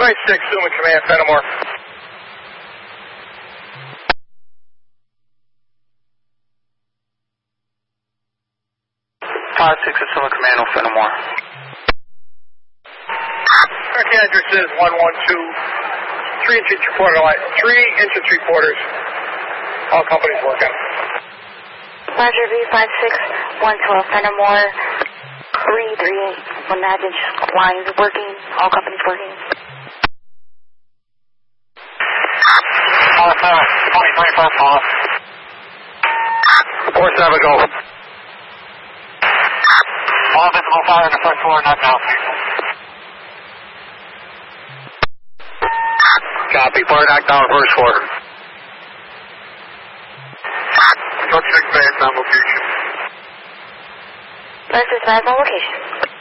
Suma Command, Fenimore. 5-6 Suma Command, Fenimore. Correct address is 112, 3 and 3 quarters. All companies working. Roger, V56-112 Fenimore, 338. Imagine lines working, all companies working. 2025 off. 47, go. All visible fire in the first floor, not now. Copy, fire knocked down first floor. Construction advance on location. Let's advance on location.